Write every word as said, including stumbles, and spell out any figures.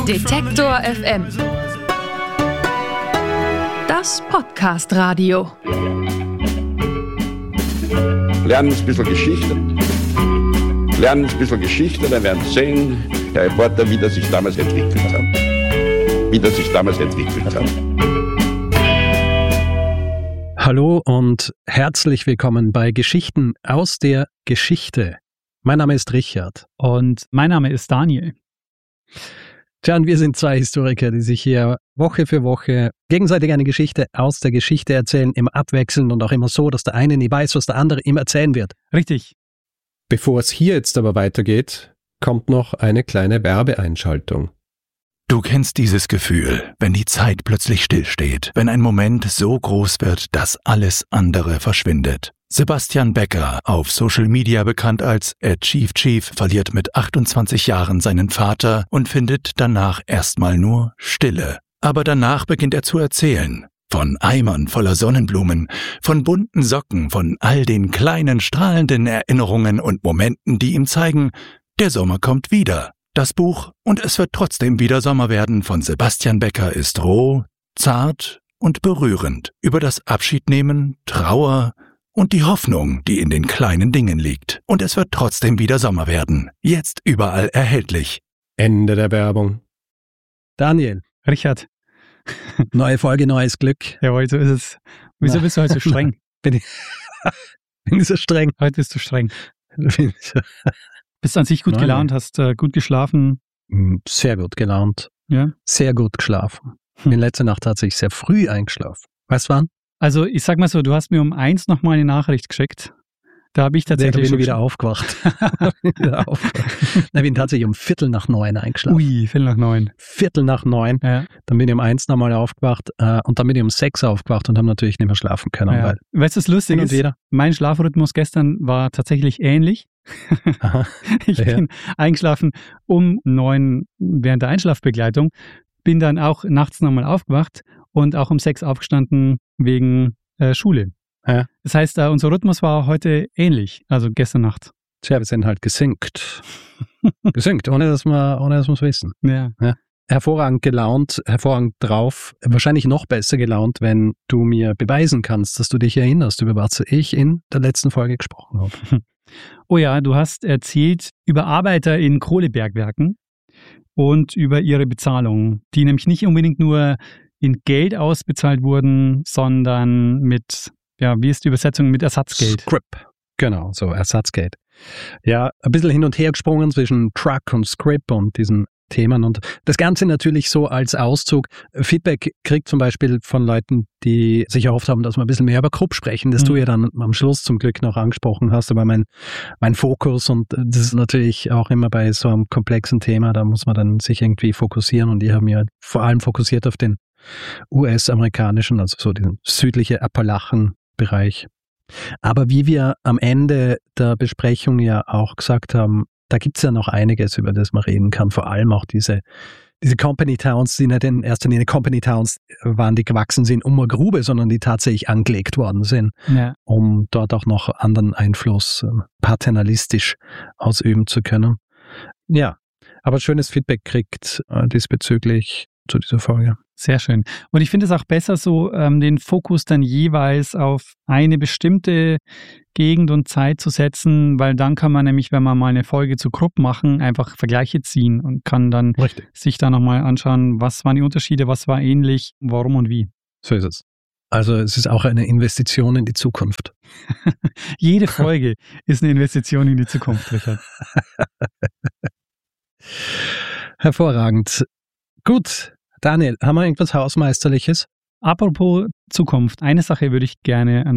Detektor F M. Das Podcast-Radio. Lernen ein bisschen Geschichte. Lernen ein bisschen Geschichte, dann werden Sie sehen, Herr Reporter, wie das sich damals entwickelt hat. Wie das sich damals entwickelt hat. Hallo und herzlich willkommen bei Geschichten aus der Geschichte. Mein Name ist Richard. Und mein Name ist Daniel. Tja, und wir sind zwei Historiker, die sich hier Woche für Woche gegenseitig eine Geschichte aus der Geschichte erzählen, immer abwechselnd und auch immer so, dass der eine nie weiß, was der andere ihm erzählen wird. Richtig. Bevor es hier jetzt aber weitergeht, kommt noch eine kleine Werbeeinschaltung. Du kennst dieses Gefühl, wenn die Zeit plötzlich stillsteht, wenn ein Moment so groß wird, dass alles andere verschwindet. Sebastian Becker, auf Social Media bekannt als Chief Chief, verliert mit achtundzwanzig Jahren seinen Vater und findet danach erstmal nur Stille. Aber danach beginnt er zu erzählen. Von Eimern voller Sonnenblumen, von bunten Socken, von all den kleinen strahlenden Erinnerungen und Momenten, die ihm zeigen, der Sommer kommt wieder. Das Buch "Und es wird trotzdem wieder Sommer werden" von Sebastian Becker ist roh, zart und berührend über das Abschiednehmen, Trauer und die Hoffnung, die in den kleinen Dingen liegt. Und es wird trotzdem wieder Sommer werden. Jetzt überall erhältlich. Ende der Werbung. Daniel. Richard. Neue Folge, neues Glück. Jawohl, so ist es. Wieso bist du heute so streng? Bin ich, bin ich so streng? Heute bist du streng. Bin ich so. Bist an sich gut Nein. gelaunt, hast äh, gut geschlafen. Sehr gut gelaunt. Ja. Sehr gut geschlafen. Hm. In letzter Nacht tatsächlich sehr früh eingeschlafen. Weißt du wann? Also ich sag mal so, du hast mir um eins nochmal eine Nachricht geschickt. Da habe ich tatsächlich Da bin schon ich wieder aufgewacht. wieder aufgewacht. Na, ich bin tatsächlich um Viertel nach neun eingeschlafen. Ui, Viertel nach neun. Viertel nach neun. Ja. Dann bin ich um eins nochmal aufgewacht äh, und dann bin ich um sechs aufgewacht und habe natürlich nicht mehr schlafen können. Ja. Weil Weißt du, was lustig hin und ist? wieder. Mein Schlafrhythmus gestern war tatsächlich ähnlich. Aha. Ich Ja. bin eingeschlafen um neun während der Einschlafbegleitung, bin dann auch nachts nochmal aufgewacht und auch um sechs aufgestanden wegen äh, Schule. Ja. Das heißt, äh, unser Rhythmus war heute ähnlich, also gestern Nacht. Tja, wir sind halt gesinkt. gesinkt, ohne dass wir ohne dass wir es wissen. Ja. Hervorragend gelaunt, hervorragend drauf. Wahrscheinlich noch besser gelaunt, wenn du mir beweisen kannst, dass du dich erinnerst, über was ich in der letzten Folge gesprochen habe. Oh ja, du hast erzählt über Arbeiter in Kohlebergwerken und über ihre Bezahlung, die nämlich nicht unbedingt nur in Geld ausbezahlt wurden, sondern mit, ja, wie ist die Übersetzung, mit Ersatzgeld? Scrip, genau, so Ersatzgeld. Ja, ein bisschen hin und her gesprungen zwischen Truck und Scrip und diesen Themen und das Ganze natürlich so als Auszug. Feedback kriegt zum Beispiel von Leuten, die sich erhofft haben, dass wir ein bisschen mehr über Krupp sprechen, das Mhm. du ja dann am Schluss zum Glück noch angesprochen hast, aber mein, mein Fokus und das ist natürlich auch immer bei so einem komplexen Thema, da muss man dann sich irgendwie fokussieren und ich habe mich vor allem fokussiert auf den U S-amerikanischen, also so den südliche Appalachen-Bereich. Aber wie wir am Ende der Besprechung ja auch gesagt haben, da gibt es ja noch einiges, über das man reden kann. Vor allem auch diese, diese Company Towns, die nicht in erster Linie Company Towns waren, die gewachsen sind um eine Grube, sondern die tatsächlich angelegt worden sind, Ja. um dort auch noch anderen Einfluss äh, paternalistisch ausüben zu können. Ja, aber schönes Feedback kriegt äh, diesbezüglich zu dieser Folge. Sehr schön. Und ich finde es auch besser, so ähm, den Fokus dann jeweils auf eine bestimmte Gegend und Zeit zu setzen, weil dann kann man nämlich, wenn man mal eine Folge zu Krupp machen, einfach Vergleiche ziehen und kann dann Richtig. sich da nochmal anschauen, was waren die Unterschiede, was war ähnlich, warum und wie. So ist es. Also es ist auch eine Investition in die Zukunft. Jede Folge ist eine Investition in die Zukunft, Richard. Hervorragend. Gut, Daniel, haben wir irgendwas Hausmeisterliches? Apropos Zukunft, eine Sache würde ich gerne